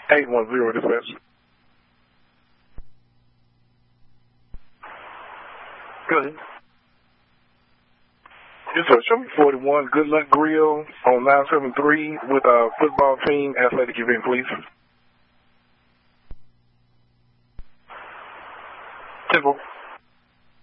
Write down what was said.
810 dispatch. Go ahead. Yes, sir. Show me 41 Good Luck Grill on 973 with a football team athletic event, please. Temple.